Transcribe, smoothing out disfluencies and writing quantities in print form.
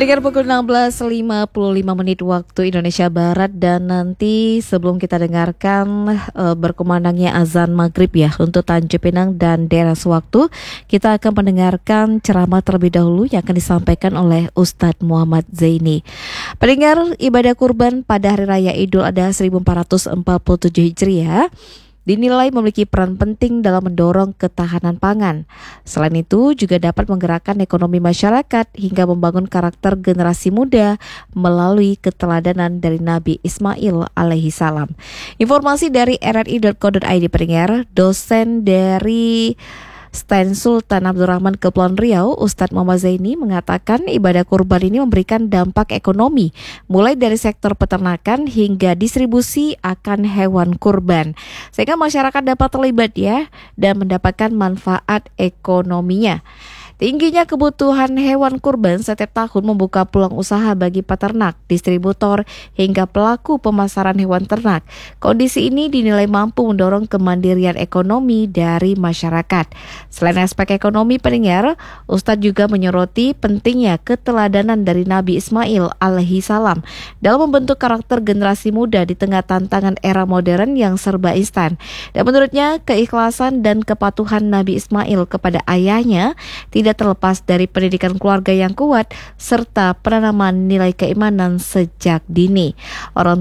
Pendengar pukul 16.55 waktu Indonesia Barat, dan nanti sebelum kita dengarkan berkumandangnya azan maghrib ya untuk Tanjung Pinang dan daerah sewaktu, kita akan mendengarkan ceramah terlebih dahulu yang akan disampaikan oleh Ustadz Muhammad Zaini. Pendengar, ibadah kurban pada Hari Raya Idul Adha 1447 Hijriah dinilai memiliki peran penting dalam mendorong ketahanan pangan. Selain itu, juga dapat menggerakkan ekonomi masyarakat hingga membangun karakter generasi muda melalui keteladanan dari Nabi Ismail alaihi salam. Informasi dari rri.co.id, pendengar, dosen dari Stan Sultan Abdurrahman Kepulauan Riau, Ustadz Muhammad Zaini mengatakan ibadah kurban ini memberikan dampak ekonomi, mulai dari sektor peternakan hingga distribusi akan hewan kurban, sehingga masyarakat dapat terlibat ya dan mendapatkan manfaat ekonominya. Tingginya kebutuhan hewan kurban setiap tahun membuka peluang usaha bagi peternak, distributor, hingga pelaku pemasaran hewan ternak. Kondisi ini dinilai mampu mendorong kemandirian ekonomi dari masyarakat. Selain aspek ekonomi, pendengar, Ustadz juga menyoroti pentingnya keteladanan dari Nabi Ismail alaihi salam dalam membentuk karakter generasi muda di tengah tantangan era modern yang serba instan. Dan menurutnya, keikhlasan dan kepatuhan Nabi Ismail kepada ayahnya tidak terlepas dari pendidikan keluarga yang kuat serta penanaman nilai keimanan sejak dini. Orang